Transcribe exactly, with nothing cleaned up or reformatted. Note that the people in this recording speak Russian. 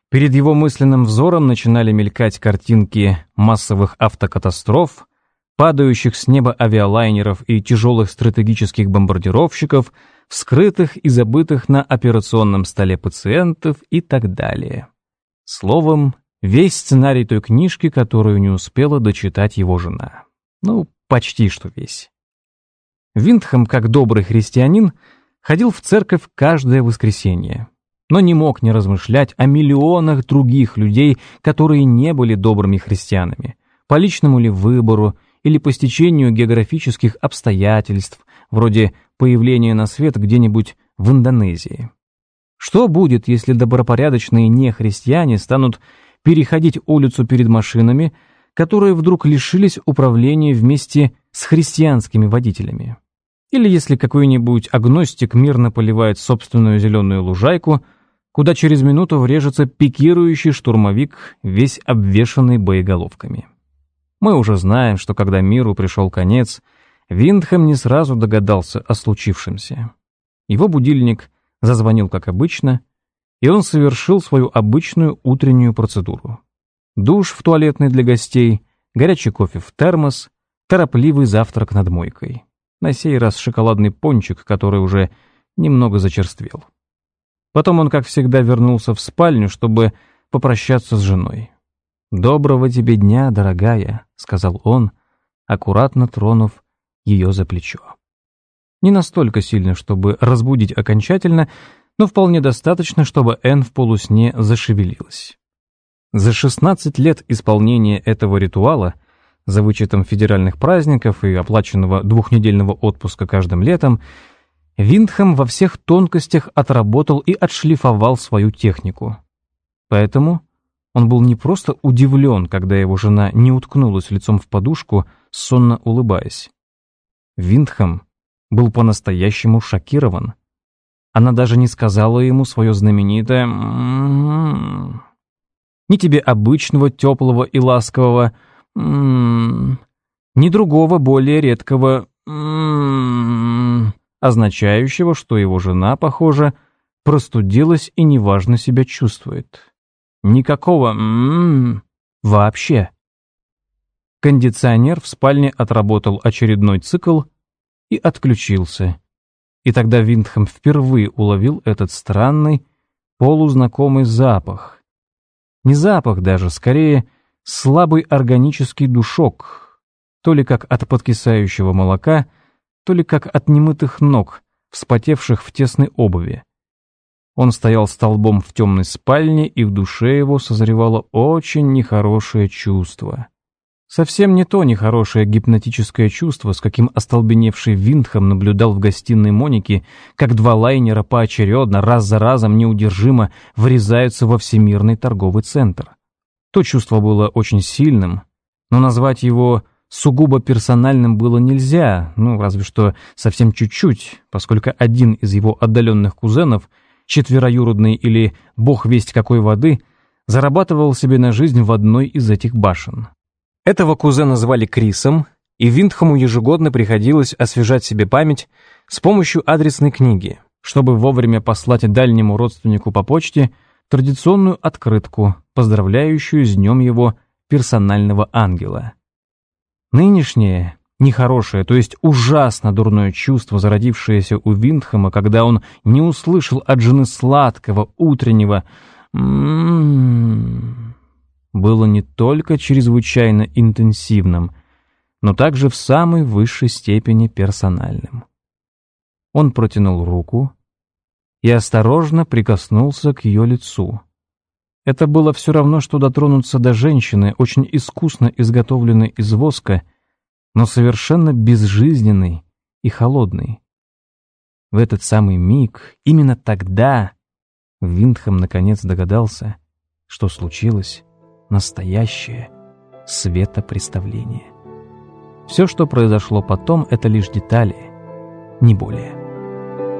Перед его мысленным взором начинали мелькать картинки массовых автокатастроф, падающих с неба авиалайнеров и тяжелых стратегических бомбардировщиков, вскрытых и забытых на операционном столе пациентов и так далее. Словом, весь сценарий той книжки, которую не успела дочитать его жена. Ну, почти что весь. Виндхэм, как добрый христианин, ходил в церковь каждое воскресенье, но не мог не размышлять о миллионах других людей, которые не были добрыми христианами, по личному ли выбору или по стечению географических обстоятельств, вроде появления на свет где-нибудь в Индонезии. Что будет, если добропорядочные нехристиане станут переходить улицу перед машинами, которые вдруг лишились управления вместе с христианскими водителями? Или если какой-нибудь агностик мирно поливает собственную зеленую лужайку, куда через минуту врежется пикирующий штурмовик, весь обвешанный боеголовками. Мы уже знаем, что когда миру пришел конец, Виндхэм не сразу догадался о случившемся. Его будильник зазвонил как обычно, и он совершил свою обычную утреннюю процедуру. Душ в туалетной для гостей, горячий кофе в термос, торопливый завтрак над мойкой. На сей раз шоколадный пончик, который уже немного зачерствел. Потом он, как всегда, вернулся в спальню, чтобы попрощаться с женой. «Доброго тебе дня, дорогая», — сказал он, аккуратно тронув ее за плечо. Не настолько сильно, чтобы разбудить окончательно, но вполне достаточно, чтобы Энн в полусне зашевелилась. За шестнадцать лет исполнения этого ритуала, за вычетом федеральных праздников и оплаченного двухнедельного отпуска каждым летом, Виндхэм во всех тонкостях отработал и отшлифовал свою технику. Поэтому он был не просто удивлен, когда его жена не уткнулась лицом в подушку, сонно улыбаясь. Виндхэм был по-настоящему шокирован. Она даже не сказала ему свое знаменитое «м-м-м». Ни тебе обычного, теплого и ласкового «м-м-м», ни другого, более редкого «м-м-м», означающего, что его жена, похоже, простудилась и неважно себя чувствует. Никакого «м-м-м» вообще. Кондиционер в спальне отработал очередной цикл и отключился. И тогда Виндхэм впервые уловил этот странный, полузнакомый запах. Не запах даже, скорее, слабый органический душок, то ли как от подкисающего молока, то ли как от немытых ног, вспотевших в тесной обуви. Он стоял столбом в темной спальне, и в душе его созревало очень нехорошее чувство. Совсем не то нехорошее гипнотическое чувство, с каким остолбеневший Виндхэм наблюдал в гостиной Моники, как два лайнера поочередно, раз за разом неудержимо врезаются во всемирный торговый центр. То чувство было очень сильным, но назвать его сугубо персональным было нельзя, ну, разве что совсем чуть-чуть, поскольку один из его отдаленных кузенов, четвероюродный или бог весть какой воды, зарабатывал себе на жизнь в одной из этих башен. Этого кузена звали Крисом, и Виндхэму ежегодно приходилось освежать себе память с помощью адресной книги, чтобы вовремя послать дальнему родственнику по почте традиционную открытку, поздравляющую с днем его персонального ангела. Нынешнее, нехорошее, то есть ужасно дурное чувство, зародившееся у Виндхэма, когда он не услышал от жены сладкого, утреннего «м-м-м», было не только чрезвычайно интенсивным, но также в самой высшей степени персональным. Он протянул руку и осторожно прикоснулся к ее лицу. Это было все равно, что дотронуться до женщины, очень искусно изготовленной из воска, но совершенно безжизненной и холодной. В этот самый миг, именно тогда, Виндхэм наконец догадался, что случилось настоящее светопреставление. Все, что произошло потом, это лишь детали, не более.